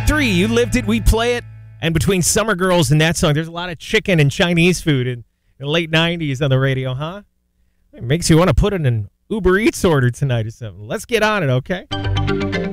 93, You Lived It, We Play It. And between Summer Girls and that song, there's a lot of chicken and Chinese food in the late 90s on the radio, huh? It makes you want to put in an Uber Eats order tonight or something. Let's get on it, okay?